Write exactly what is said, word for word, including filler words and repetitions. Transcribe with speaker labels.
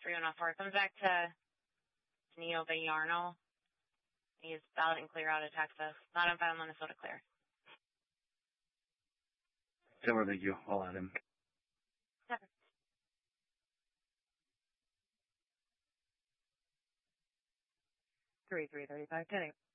Speaker 1: three one oh four. Comes back to Neil Bayarno. He's valid and clear out of Texas. Not on file, Minnesota clear.
Speaker 2: Silver, thank you. I'll add him.
Speaker 1: Okay.
Speaker 3: Three three thirty five ten.